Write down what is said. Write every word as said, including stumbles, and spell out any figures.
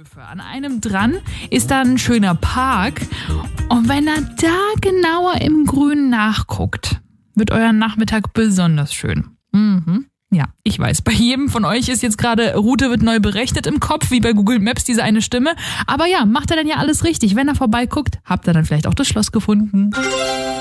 Höfe. An einem dran ist da ein schöner Park. Und wenn er da genauer im Grün nachguckt, wird euer Nachmittag besonders schön. Mhm. Ja, ich weiß, bei jedem von euch ist jetzt gerade Route wird neu berechnet im Kopf, wie bei Google Maps diese eine Stimme. Aber ja, macht er dann ja alles richtig. Wenn er vorbeiguckt, habt ihr dann vielleicht auch das Schloss gefunden.